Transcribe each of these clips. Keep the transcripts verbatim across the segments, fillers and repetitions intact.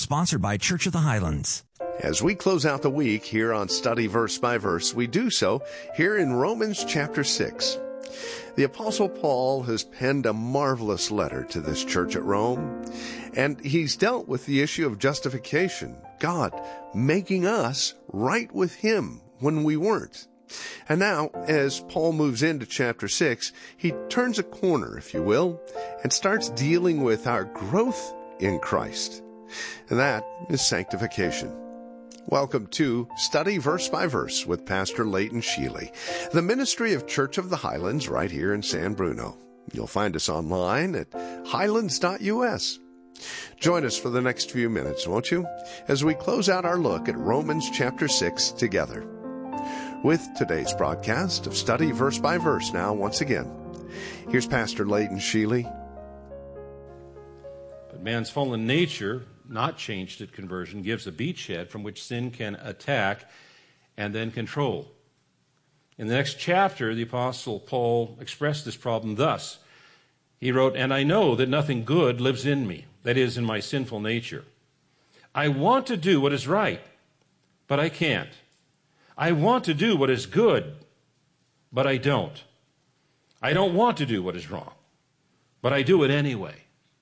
sponsored by Church of the Highlands. As we close out the week here on Study Verse by Verse, we do so here in Romans chapter six. The Apostle Paul has penned a marvelous letter to this church at Rome, and he's dealt with the issue of justification, God making us right with Him when we weren't. And now, as Paul moves into chapter six, he turns a corner, if you will, and starts dealing with our growth in Christ. And that is sanctification. Welcome to Study Verse by Verse with Pastor Leighton Sheely, the ministry of Church of the Highlands right here in San Bruno. You'll find us online at highlands dot U S. Join us for the next few minutes, won't you, as we close out our look at Romans chapter six together. With today's broadcast of Study Verse by Verse now, once again, here's Pastor Leighton Sheely. But man's fallen nature, not changed at conversion, gives a beachhead from which sin can attack and then control. In the next chapter, the Apostle Paul expressed this problem thus. He wrote, "And I know that nothing good lives in me, that is, in my sinful nature. I want to do what is right, but I can't. I want to do what is good, but I don't. I don't want to do what is wrong, but I do it anyway."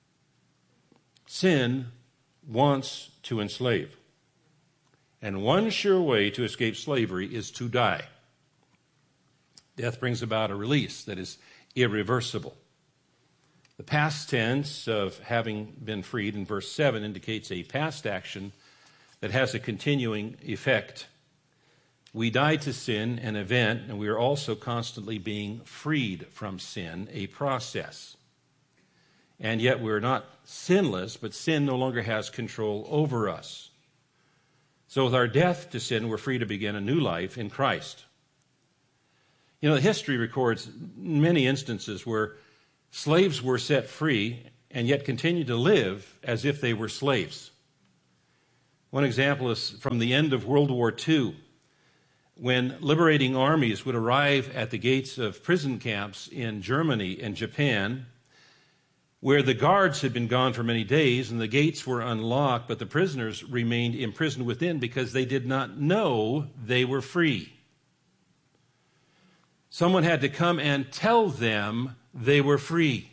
Sin wants to enslave. And one sure way to escape slavery is to die. Death brings about a release that is irreversible. The past tense of having been freed in verse seven indicates a past action that has a continuing effect. We died to sin, an event, and we are also constantly being freed from sin, a process. And yet we're not sinless, but sin no longer has control over us. So with our death to sin, we're free to begin a new life in Christ. You know, history records many instances where slaves were set free and yet continued to live as if they were slaves. One example is from the end of World War Two, when liberating armies would arrive at the gates of prison camps in Germany and Japan, where the guards had been gone for many days and the gates were unlocked, but the prisoners remained imprisoned within because they did not know they were free. Someone had to come and tell them they were free.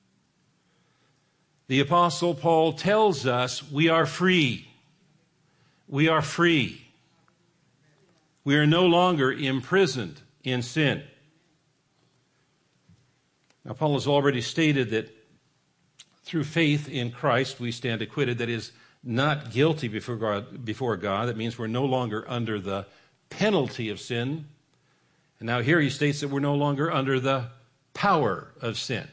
The Apostle Paul tells us we are free. We are free. We are no longer imprisoned in sin. Now, Paul has already stated that through faith in Christ, we stand acquitted, that is, not guilty before God. Before God. That means we're no longer under the penalty of sin. And now here he states that we're no longer under the power of sin.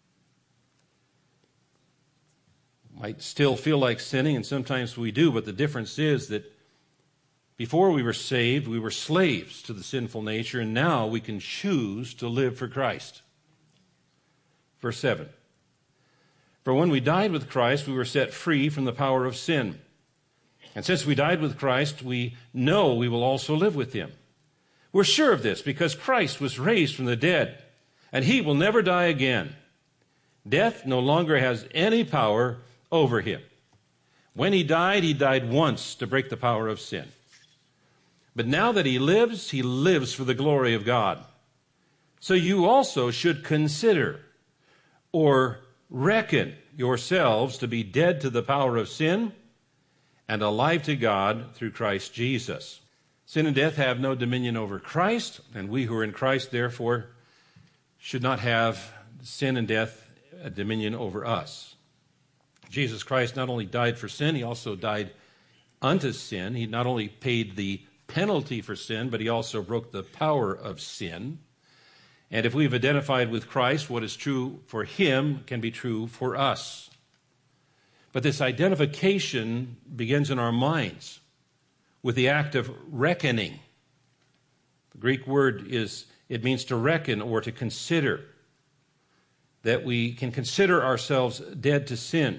Might still feel like sinning, and sometimes we do, but the difference is that before we were saved, we were slaves to the sinful nature, and now we can choose to live for Christ. Verse seven. For when we died with Christ, we were set free from the power of sin. And since we died with Christ, we know we will also live with Him. We're sure of this because Christ was raised from the dead, and He will never die again. Death no longer has any power over Him. When He died, He died once to break the power of sin. But now that He lives, He lives for the glory of God. So you also should consider or reckon yourselves to be dead to the power of sin and alive to God through Christ Jesus. Sin and death have no dominion over Christ, and we who are in Christ, therefore, should not have sin and death a dominion over us. Jesus Christ not only died for sin, He also died unto sin. He not only paid the penalty for sin, but He also broke the power of sin. And if we've identified with Christ, what is true for Him can be true for us. But this identification begins in our minds with the act of reckoning. The Greek word is, it means to reckon or to consider. That we can consider ourselves dead to sin.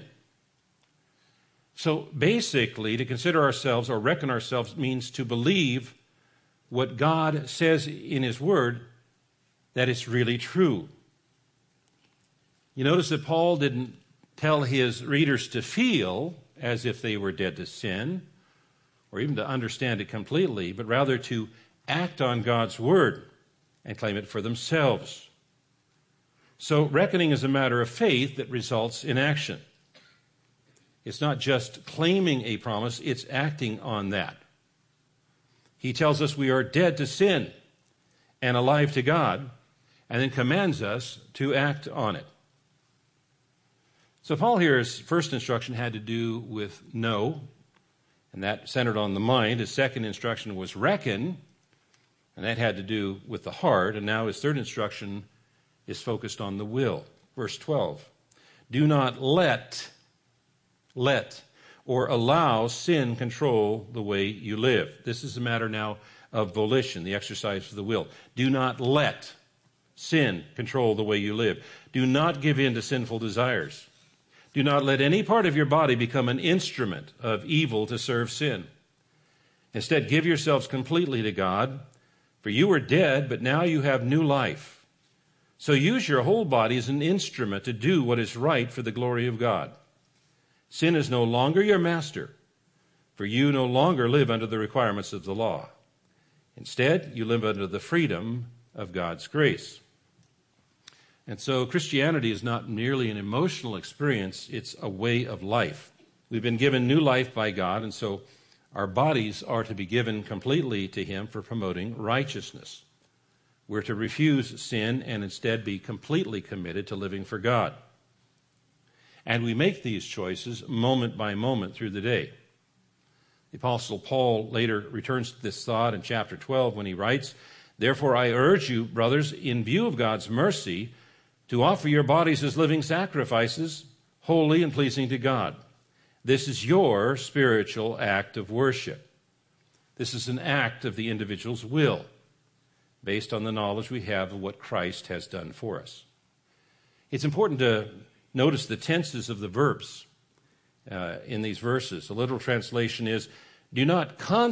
So basically, to consider ourselves or reckon ourselves means to believe what God says in His Word, that it's really true. You notice that Paul didn't tell his readers to feel as if they were dead to sin, or even to understand it completely, but rather to act on God's word and claim it for themselves. So reckoning is a matter of faith that results in action. It's not just claiming a promise, it's acting on that. He tells us we are dead to sin and alive to God, and then commands us to act on it. So Paul here's first instruction had to do with know, and that centered on the mind. His second instruction was reckon, and that had to do with the heart. And now his third instruction is focused on the will. Verse twelve, do not let, let, or allow sin control the way you live. This is a matter now of volition, the exercise of the will. Do not let sin control the way you live. Do not give in to sinful desires. Do not let any part of your body become an instrument of evil to serve sin. Instead, give yourselves completely to God, for you were dead, but now you have new life. So use your whole body as an instrument to do what is right for the glory of God. Sin is no longer your master, for you no longer live under the requirements of the law. Instead, you live under the freedom of God's grace. And so Christianity is not merely an emotional experience, it's a way of life. We've been given new life by God, and so our bodies are to be given completely to Him for promoting righteousness. We're to refuse sin and instead be completely committed to living for God. And we make these choices moment by moment through the day. The Apostle Paul later returns to this thought in chapter twelve when he writes, therefore I urge you, brothers, in view of God's mercy, to offer your bodies as living sacrifices, holy and pleasing to God. This is your spiritual act of worship. This is an act of the individual's will, based on the knowledge we have of what Christ has done for us. It's important to notice the tenses of the verbs uh, in these verses. The literal translation is, do not constantly